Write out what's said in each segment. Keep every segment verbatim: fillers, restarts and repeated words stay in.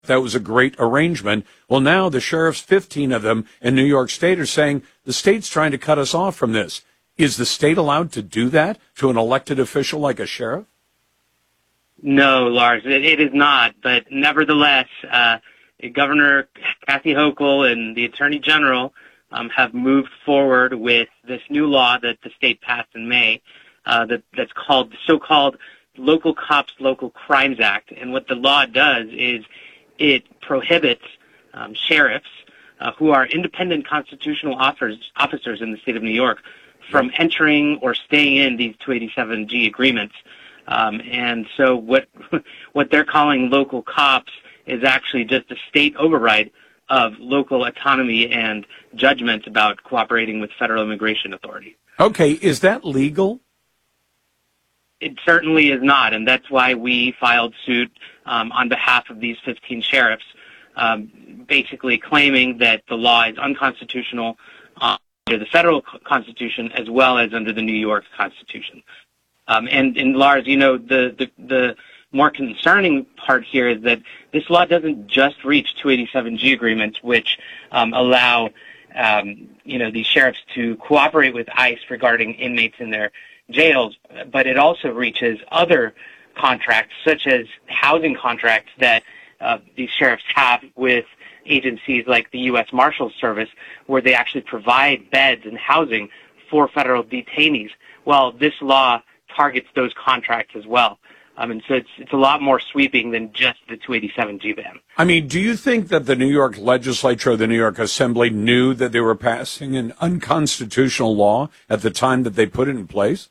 that was a great arrangement. Well, now the sheriffs, fifteen of them in New York State, are saying the state's trying to cut us off from this. Is the state allowed to do that to an elected official like a sheriff? No, Lars, it, it is not. But nevertheless, uh, Governor Kathy Hochul and the Attorney General um, have moved forward with this new law that the state passed in May uh, that, that's called the so-called Local Cops Local Crimes Act. And what the law does is it prohibits um, sheriffs uh, who are independent constitutional officers, officers in the state of New York from entering or staying in these two eighty-seven G agreements. Um, and so what what they're calling local cops is actually just a state override of local autonomy and judgment about cooperating with federal immigration authority. Okay, is that legal? It certainly is not, and that's why we filed suit um, on behalf of these fifteen sheriffs, um, basically claiming that the law is unconstitutional uh, under the federal Constitution as well as under the New York Constitution. Um, and, and Lars, you know, the, the, the more concerning part here is that this law doesn't just reach two eighty-seven G agreements, which um, allow, um, you know, these sheriffs to cooperate with ICE regarding inmates in their jails, but it also reaches other contracts, such as housing contracts that uh, these sheriffs have with agencies like the U S Marshals Service, where they actually provide beds and housing for federal detainees. Well, this law targets those contracts as well. Um, and so it's, it's a lot more sweeping than just the two eighty-seven G ban. I mean, do you think that the New York legislature or the New York Assembly knew that they were passing an unconstitutional law at the time that they put it in place?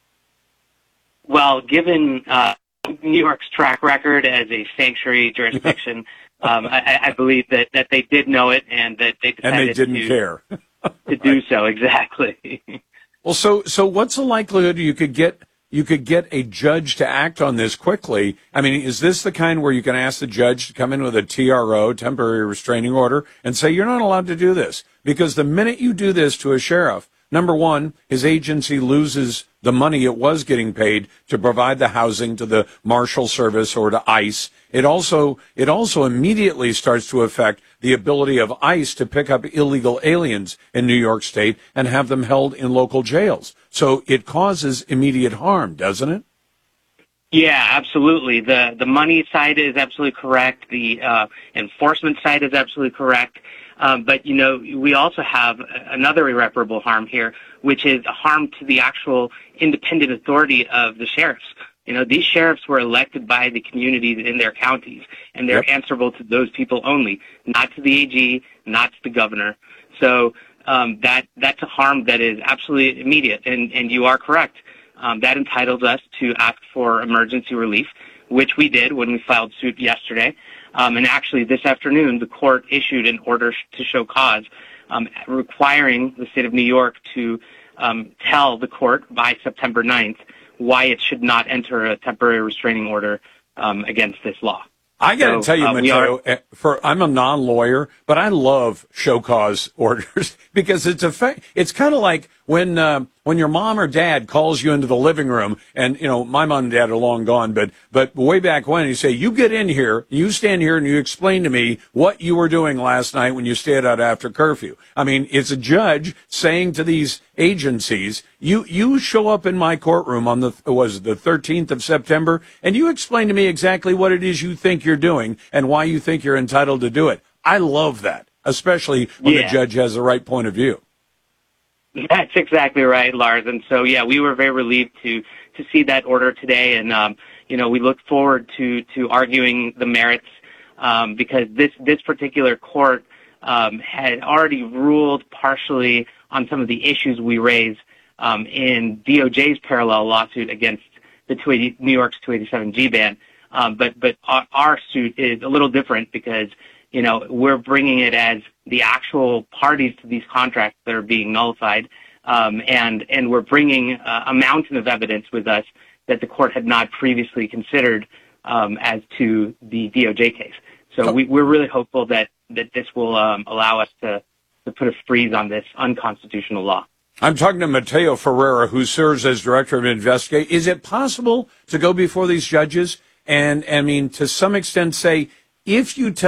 Well, given uh, New York's track record as a sanctuary jurisdiction, um, I, I believe that, that they did know it and that they decided and they didn't to, care. to Right. do so, exactly. Well, so so what's the likelihood you could get you could get a judge to act on this quickly? I mean, is this the kind where you can ask the judge to come in with a T R O, temporary restraining order, and say you're not allowed to do this? Because the minute you do this to a sheriff, number one, his agency loses the money it was getting paid to provide the housing to the Marshal Service or to ICE. It also it also immediately starts to affect the ability of ICE to pick up illegal aliens in New York State and have them held in local jails. So it causes immediate harm, doesn't it? Yeah, absolutely. The the money side is absolutely correct. The uh, enforcement side is absolutely correct. Um, but, you know, we also have another irreparable harm here, which is a harm to the actual independent authority of the sheriffs. You know, these sheriffs were elected by the communities in their counties, and they're yep. answerable to those people only, not to the A G, not to the governor. So um, that that's a harm that is absolutely immediate, and, and you are correct. Um, that entitles us to ask for emergency relief, which we did when we filed suit yesterday. Um, and actually, this afternoon, the court issued an order to show cause, um, requiring the state of New York to um, tell the court by September ninth why it should not enter a temporary restraining order um, against this law. I got to so, tell you, uh, Mateo, are, for I'm a non-lawyer, but I love show cause orders because it's a it's kind of like when uh, when your mom or dad calls you into the living room, and you know my mom and dad are long gone, but but way back when, you say, you get in here, you stand here, and you explain to me what you were doing last night when you stayed out after curfew. I mean, it's a judge saying to these agencies, you you show up in my courtroom on the was it the thirteenth of September, and you explain to me exactly what it is you think you're doing and why you think you're entitled to do it. I love that, especially when yeah. the judge has the right point of view. That's exactly right, Lars. And so, yeah, we were very relieved to to see that order today, and um, you know, we look forward to to arguing the merits um, because this this particular court um, had already ruled partially on some of the issues we raised um, in D O J's parallel lawsuit against the New York's two eighty-seven G ban. Um, but but our, our suit is a little different because, you know, we're bringing it as the actual parties to these contracts that are being nullified, um, and and we're bringing uh, a mountain of evidence with us that the court had not previously considered um, as to the D O J case. So we, we're really hopeful that that this will um, allow us to to put a freeze on this unconstitutional law. I'm talking to Mateo Ferreira, who serves as director of investigation. Is it possible to go before these judges and, I mean, to some extent say, if you tell